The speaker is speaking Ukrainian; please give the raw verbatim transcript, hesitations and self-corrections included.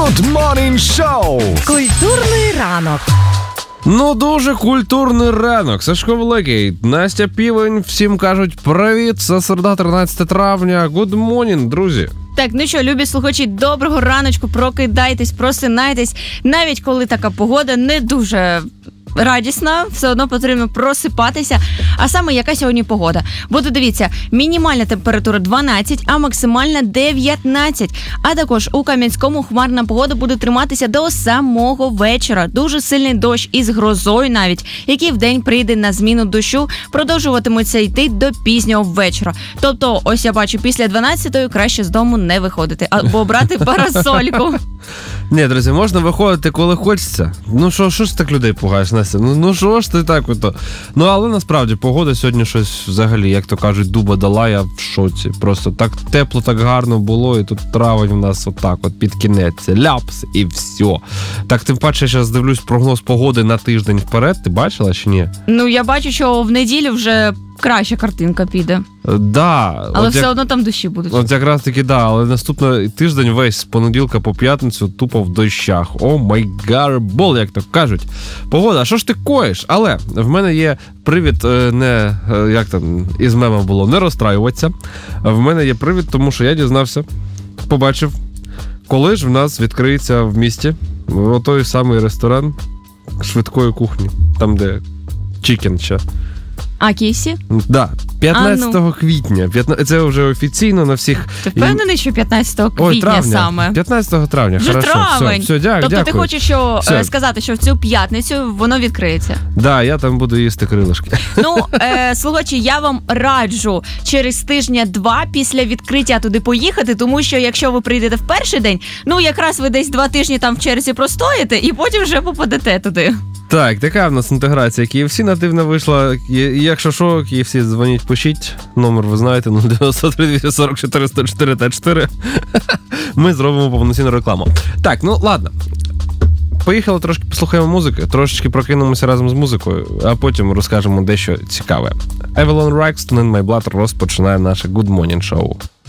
Good Morning Show. Культурний ранок. Ну, дуже культурний ранок. Сашко Великий, Настя Півень, всім кажуть привіт. Це середа, тринадцяте травня. Good morning, друзі. Так, ну що, любі слухачі, доброго раночку, прокидайтесь, просинайтесь. Навіть коли така погода не дуже радісна, все одно потрібно просипатися. А саме, яка сьогодні погода? Бо тут, дивіться, мінімальна температура дванадцять, а максимальна дев'ятнадцять. А також у Кам'янському хмарна погода буде триматися до самого вечора. Дуже сильний дощ із грозою навіть, який вдень прийде на зміну дощу, продовжуватиметься йти до пізнього вечора. Тобто, ось я бачу, після дванадцятої краще з дому не виходити, або брати парасольку. Ні, друзі, можна виходити, коли хочеться. Ну, що, що ж так людей пугаєш, Настя? Ну, ну що ж ти так ото? Ну, але насправді погода сьогодні щось взагалі, як то кажуть, дуба дала, я в шоці. Просто так тепло, так гарно було, і тут травень у нас отак от під кінець. Ляпс і все. Так, тим паче, я зараз дивлюсь прогноз погоди на тиждень вперед. Ти бачила чи ні? Ну, я бачу, що в неділю вже краща картинка піде. Да. Але от все як... одно там дощі будуть. От якраз таки, да, але наступний тиждень весь з понеділка по п'ятницю тупо в дощах. О май гарбол, як то кажуть. Погода, що ж ти коїш? Але в мене є привід, не, як там, із мема було, не розстраюватися. В мене є привід, тому що я дізнався, побачив, коли ж в нас відкриється в місті отой самий ресторан швидкої кухні, там де чікен ще. А Кісі? Да, п'ятнадцятого квітня. Це вже офіційно на всіх. Ти впевнений, що п'ятнадцятого квітня Ой, травня. саме? п'ятнадцятого травня, вже хорошо. травень. Все, все, дя, тобто дякую. ти хочеш що, все. сказати, що в цю п'ятницю воно відкриється? Да, я там буду їсти крилишки. Ну, е, слухачі, я вам раджу через тижня-два після відкриття туди поїхати, тому що якщо ви прийдете в перший день, ну якраз ви десь два тижні там в черзі простоїте і потім вже попадете туди. Так, така в нас інтеграція кей еф сі нативна вийшла. І якщо що, кей еф сі дзвоніть, пишіть. Номер ви знаєте, нуль дев'ять три двісті сорок чотири сто чотири та чотири. Ми зробимо повноцінну рекламу. Так, ну ладно. Поїхали, трошки послухаємо музики, трошечки прокинемося разом з музикою, а потім розкажемо дещо цікаве. Avalon Rikes, Tune in My Blood розпочинає наше Good Morning Show.